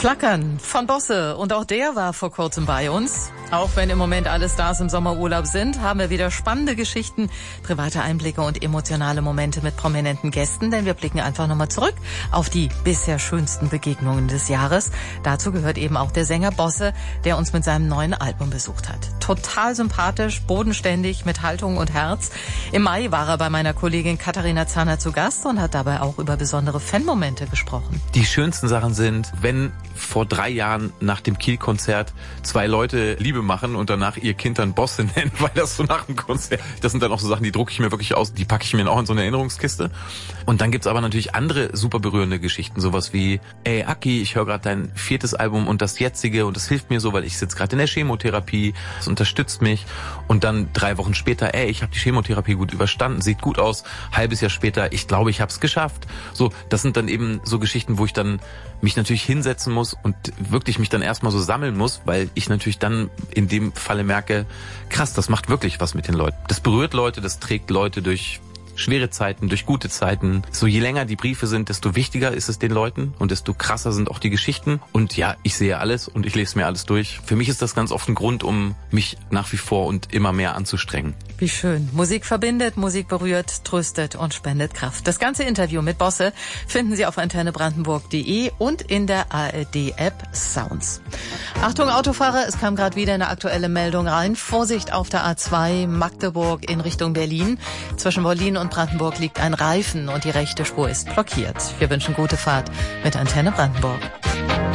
Flackern von Bosse. Und auch der war vor kurzem bei uns. Auch wenn im Moment alle Stars im Sommerurlaub sind, haben wir wieder spannende Geschichten, private Einblicke und emotionale Momente mit prominenten Gästen. Denn wir blicken einfach nochmal zurück auf die bisher schönsten Begegnungen des Jahres. Dazu gehört eben auch der Sänger Bosse, der uns mit seinem neuen Album besucht hat. Total sympathisch, bodenständig, mit Haltung und Herz. Im Mai war er bei meiner Kollegin Katharina Zahner zu Gast und hat dabei auch über besondere Fanmomente gesprochen. Die schönsten Sachen sind, wenn vor 3 Jahren nach dem Kiel-Konzert 2 Leute Liebe machen und danach ihr Kind dann Bosse nennen, weil das so nach dem Konzert... Das sind dann auch so Sachen, die drucke ich mir wirklich aus, die packe ich mir auch in so eine Erinnerungskiste. Und dann gibt's aber natürlich andere super berührende Geschichten, sowas wie, ey Aki, ich höre gerade dein 4. Album und das jetzige und das hilft mir so, weil ich sitze gerade in der Chemotherapie, das unterstützt mich. Und dann 3 Wochen später, ey, ich habe die Chemotherapie gut überstanden, sieht gut aus. Halbes Jahr später, ich glaube, ich habe es geschafft. So, das sind dann eben so Geschichten, wo ich dann mich natürlich hinsetzen muss und wirklich mich dann erstmal so sammeln muss, weil ich natürlich dann in dem Falle merke, krass, das macht wirklich was mit den Leuten. Das berührt Leute, das trägt Leute durch schwere Zeiten, durch gute Zeiten. So je länger die Briefe sind, desto wichtiger ist es den Leuten und desto krasser sind auch die Geschichten. Und ja, ich sehe alles und ich lese mir alles durch. Für mich ist das ganz oft ein Grund, um mich nach wie vor und immer mehr anzustrengen. Wie schön. Musik verbindet, Musik berührt, tröstet und spendet Kraft. Das ganze Interview mit Bosse finden Sie auf antennebrandenburg.de und in der ARD-App Sounds. Achtung Autofahrer, es kam gerade wieder eine aktuelle Meldung rein. Vorsicht auf der A2 Magdeburg in Richtung Berlin. Zwischen Berlin und Brandenburg liegt ein Reifen und die rechte Spur ist blockiert. Wir wünschen gute Fahrt mit Antenne Brandenburg.